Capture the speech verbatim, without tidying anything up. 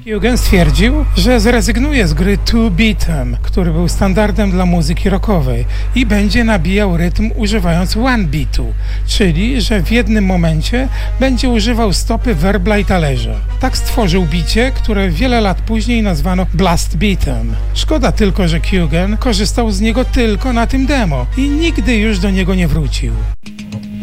Hugen stwierdził, że zrezygnuje z gry two beatem, który był standardem dla muzyki rockowej i będzie nabijał rytm używając one beatu, czyli że w jednym momencie będzie używał stopy, werbla i talerza. Tak stworzył bicie, które wiele lat później nazwano blast beatem. Szkoda tylko, że Hugen korzystał z niego tylko na tym demo i nigdy już do niego nie wrócił.